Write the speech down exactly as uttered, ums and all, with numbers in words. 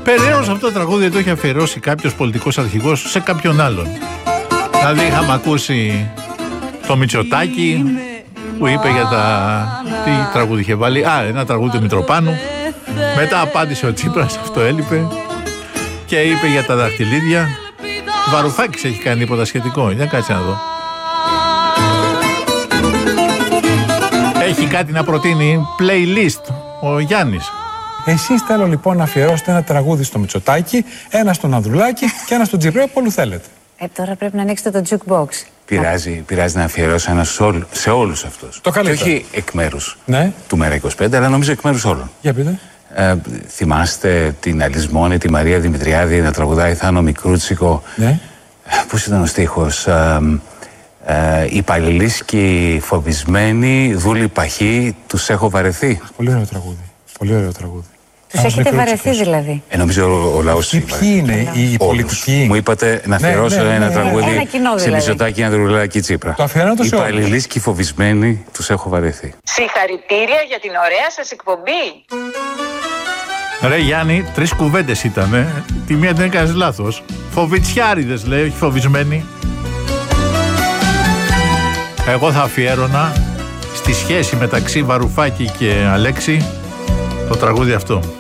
Περίεργο αυτό το τραγούδι το έχει αφιερώσει κάποιος πολιτικός αρχηγός σε κάποιον άλλον. Δηλαδή είχαμε ακούσει το Μητσοτάκη που είπε για τα... Τι τραγούδι είχε βάλει? Α, ένα τραγούδι του Μητροπάνου. Μετά απάντησε ο Τσίπρας, αυτό έλειπε. Και είπε για τα δαχτυλίδια. Βαρουφάκης έχει κάνει τίποτα σχετικό? Για κάτσε να δω. Έχει κάτι να προτείνει playlist ο Γιάννης. Εσείς θέλω λοιπόν να αφιερώσετε ένα τραγούδι στο Μητσοτάκη, ένα στον Ανδρουλάκη και ένα στον Τσίπρα, όπου θέλετε. Ε, τώρα πρέπει να ανοίξετε το jukebox. Πειράζει, πειράζει να αφιερώσω ένα σε όλους αυτούς. Το καλύτερο. Και όχι εκ μέρους ναι. του Μέρα είκοσι πέντε, αλλά νομίζω εκ μέρους όλων. Για πείτε. Ε, θυμάστε την Αλυσμόνη, τη Μαρία Δημητριάδη να τραγουδάει Θάνο Μικρούτσικο? Ναι. Πώς ήταν ο στίχος? Ε, ε, υπαλληλίσκοι φοβισμένοι, δούλοι παχοί, τους έχω βαρεθεί. Πολύ ωραίο τραγούδι. Πολύ ωραίο τραγούδι. Τους έχετε βαρεθεί δηλαδή? Ε, νομίζω ο, ο λαός. Ποιοι είναι οι πολιτικοί? Μου είπατε να αφιερώσω ναι, ναι, ένα ναι, τραγούδι ένα κοινό, δηλαδή. σε Μητσοτάκη, Ανδρουλάκη, Τσίπρα. Το αφιερώνω το σε όλους. Υπαλληλίσκοι φοβισμένοι, τους έχω βαρεθεί. Συγχαρητήρια για την ωραία σας εκπομπή. Ρε Γιάννη, τρεις κουβέντες ήτανε. Τη μία την έκανες λάθος. Φοβιτσιάριδες λέει, όχι φοβισμένοι. Εγώ θα αφιέρωνα στη σχέση μεταξύ Βαρουφάκη και Αλέξη το τραγούδι αυτό.